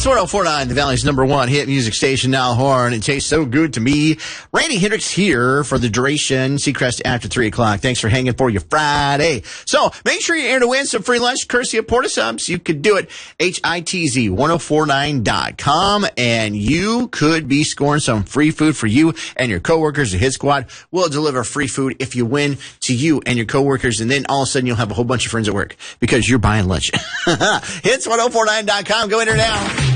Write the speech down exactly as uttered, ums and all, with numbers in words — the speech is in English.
one oh four point nine, the Valley's number one hit music station, Now Horn. It tastes so good to me. Randy Hendricks here for the duration. Seacrest after three o'clock. Thanks for hanging for your Friday. So make sure you're in to win some free lunch courtesy of Porta Subs. You could do it. H I T Z ten forty-nine dot com. And you could be scoring some free food for you and your coworkers. The Hit Squad will deliver free food if you win to you and your coworkers. And then all of a sudden you'll have a whole bunch of friends at work because you're buying lunch. Hits ten forty-nine dot com. Go in there now.